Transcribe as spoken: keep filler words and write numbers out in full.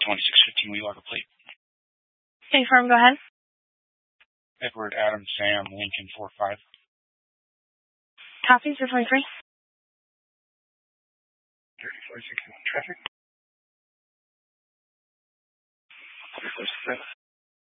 twenty-six fifteen Wheelock plate. Okay, firm, go ahead. Edward, Adam, Sam, Lincoln, four five. Copy, zero twenty-three. thirty-four six traffic. thirty-four six.